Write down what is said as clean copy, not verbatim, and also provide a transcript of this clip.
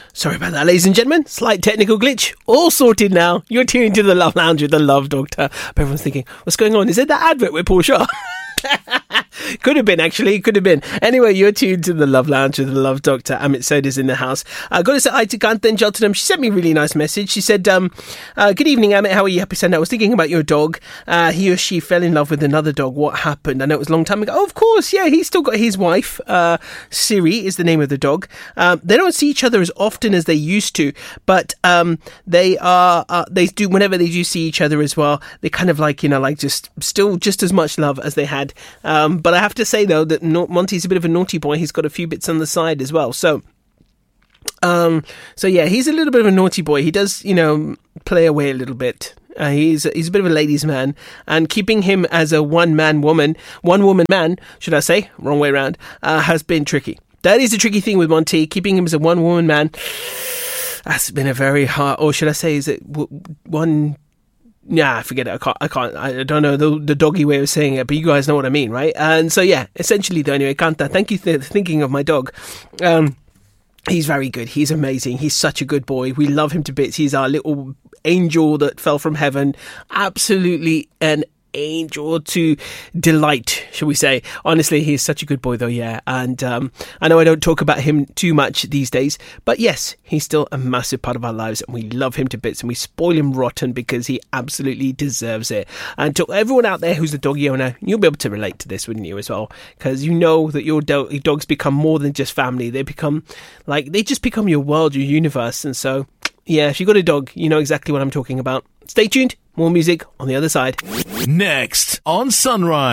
Sorry about that, ladies and gentlemen. Slight technical glitch. All sorted now. You're tuned to the Love Lounge with the Love Doctor. But everyone's thinking, what's going on? Is it that advert with Paul Shaw? Could have been, actually. Could have been. Anyway, you're tuned to the Love Lounge with the Love Doctor. Amit Soda's in the house. Got to say hi to Kanta in Cheltenham. She sent me a really nice message. She said, good evening, Amit. How are you? Happy Sunday. I was thinking about your dog. He or she fell in love with another dog. What happened? I know it was a long time ago. Oh, of course. Yeah, he's still got his wife. Siri is the name of the dog. They don't see each other as often as they used to, but they do, whenever they do see each other as well, they kind of like, just as much love as they had. But I have to say, though, that Monty's a bit of a naughty boy. He's got a few bits on the side as well. So yeah, he's a little bit of a naughty boy. He does, play away a little bit. He's a bit of a ladies' man, and keeping him as a one woman man, should I say, wrong way around, has been tricky. That is a tricky thing with Monty. Keeping him as a one woman man, that's been a very hard, or should I say, is it one? Yeah, forget it. I don't know the doggy way of saying it, but you guys know what I mean, right? And so, yeah, essentially, though, anyway, Kanta, thank you for thinking of my dog. He's very good. He's amazing. He's such a good boy. We love him to bits. He's our little angel that fell from heaven. Absolutely an angel to delight, shall we say. Honestly, he's such a good boy, though, yeah. And I know I don't talk about him too much these days, but yes, he's still a massive part of our lives, and we love him to bits, and we spoil him rotten because he absolutely deserves it. And to everyone out there who's a doggy owner, you'll be able to relate to this, wouldn't you, as well? Because you know that your dogs become more than just family. They just become your world, your universe. And so, yeah, if you've got a dog, you know exactly what I'm talking about. Stay tuned. More music on the other side. Next on Sunrise.